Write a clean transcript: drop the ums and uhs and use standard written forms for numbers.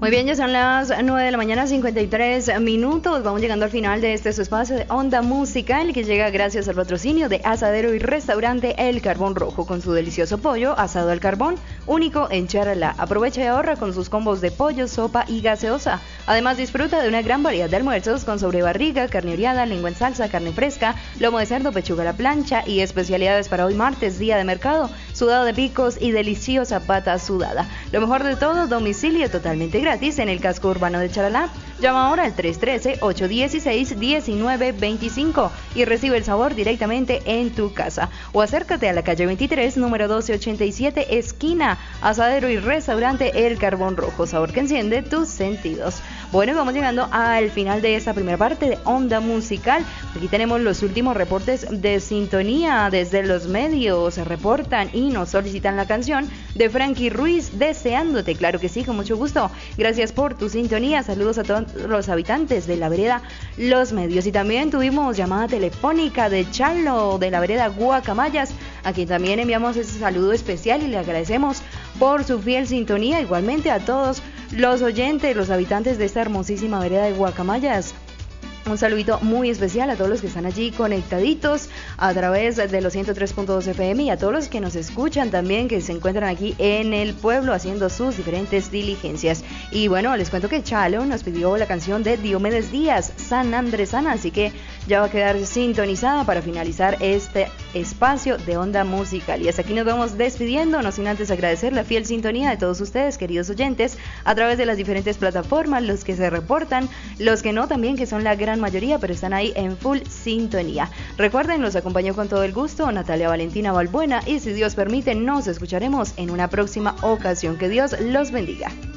Muy bien, ya son las 9 de la mañana, 53 minutos. Vamos llegando al final de su espacio de Onda Musical, que llega gracias al patrocinio de Asadero y Restaurante El Carbón Rojo, con su delicioso pollo asado al carbón, único en Charalá. Aprovecha y ahorra con sus combos de pollo, sopa y gaseosa. Además, disfruta de una gran variedad de almuerzos con sobrebarriga, carne oreada, lengua en salsa, carne fresca, lomo de cerdo, pechuga a la plancha y especialidades para hoy martes, día de mercado, sudado de picos y deliciosa pata sudada. Lo mejor de todo, domicilio totalmente gratis en el casco urbano de Charalá. Llama ahora al 313-816-1925 y recibe el sabor directamente en tu casa. O acércate a la calle 23, número 1287, esquina Asadero y Restaurante El Carbón Rojo. Sabor que enciende tus sentidos. Bueno, y vamos llegando al final de esta primera parte de Onda Musical. Aquí tenemos los últimos reportes de sintonía desde los medios. Se reportan y nos solicitan la canción de Frankie Ruiz, Deseándote. Claro que sí, con mucho gusto. Gracias por tu sintonía. Saludos a todos los habitantes de la vereda Los Medios. Y también tuvimos llamada telefónica de Chalo, de la vereda Guacamayas. Aquí también enviamos ese saludo especial y le agradecemos por su fiel sintonía. Igualmente a todos los oyentes, los habitantes de esta hermosísima vereda de Guacamayas. Un saludito muy especial a todos los que están allí conectaditos a través de los 103.2 FM y a todos los que nos escuchan también, que se encuentran aquí en el pueblo haciendo sus diferentes diligencias. Y bueno, les cuento que Chalo nos pidió la canción de Diomedes Díaz, San Andresana, así que ya va a quedar sintonizada para finalizar este espacio de Onda Musical. Y hasta aquí nos vamos despidiendo, no sin antes agradecer la fiel sintonía de todos ustedes, queridos oyentes, a través de las diferentes plataformas, los que se reportan, los que no también, que son la gran mayoría, pero están ahí en full sintonía. Recuerden, los acompañó con todo el gusto Natalia Valentina Balbuena y si Dios permite nos escucharemos en una próxima ocasión. Que Dios los bendiga.